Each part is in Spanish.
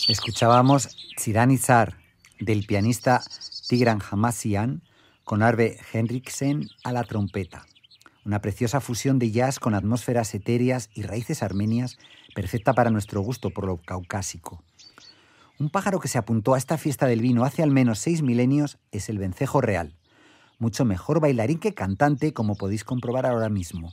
Escuchábamos Tsiranitsar del pianista Tigran Hamasyan con Arve Henriksen a la trompeta. Una preciosa fusión de jazz con atmósferas etéreas y raíces armenias, perfecta para nuestro gusto por lo caucásico. Un pájaro que se apuntó a esta fiesta del vino hace al menos 6 milenios es el vencejo real. Mucho mejor bailarín que cantante, como podéis comprobar ahora mismo.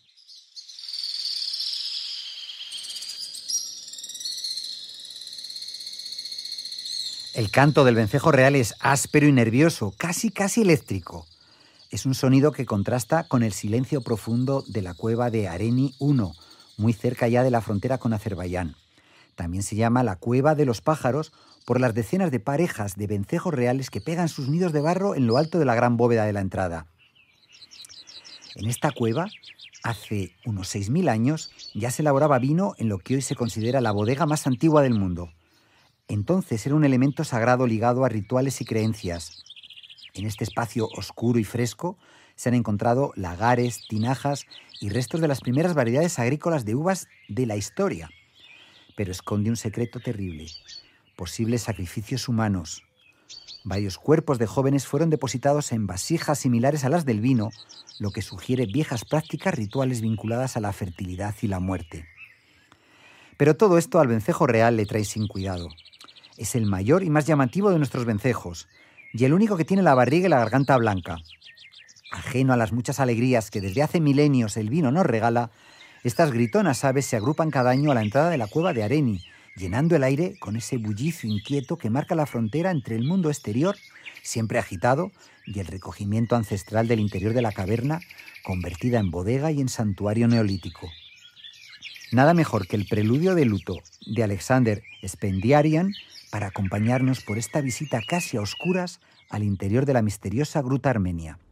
El canto del vencejo real es áspero y nervioso, casi eléctrico. Es un sonido que contrasta con el silencio profundo de la cueva de Areni I, muy cerca ya de la frontera con Azerbaiyán. También se llama la cueva de los pájaros por las decenas de parejas de vencejos reales que pegan sus nidos de barro en lo alto de la gran bóveda de la entrada. En esta cueva, hace unos 6.000 años, ya se elaboraba vino en lo que hoy se considera la bodega más antigua del mundo. Entonces era un elemento sagrado ligado a rituales y creencias. En este espacio oscuro y fresco se han encontrado lagares, tinajas y restos de las primeras variedades agrícolas de uvas de la historia. Pero esconde un secreto terrible: posibles sacrificios humanos. Varios cuerpos de jóvenes fueron depositados en vasijas similares a las del vino, lo que sugiere viejas prácticas rituales vinculadas a la fertilidad y la muerte. Pero todo esto al vencejo real le trae sin cuidado. Es el mayor y más llamativo de nuestros vencejos, y el único que tiene la barriga y la garganta blanca. Ajeno a las muchas alegrías que desde hace milenios el vino nos regala, estas gritonas aves se agrupan cada año a la entrada de la cueva de Areni, llenando el aire con ese bullicio inquieto que marca la frontera entre el mundo exterior, siempre agitado, y el recogimiento ancestral del interior de la caverna, convertida en bodega y en santuario neolítico. Nada mejor que el preludio de luto de Alexander Spendiarian para acompañarnos por esta visita casi a oscuras al interior de la misteriosa gruta armenia.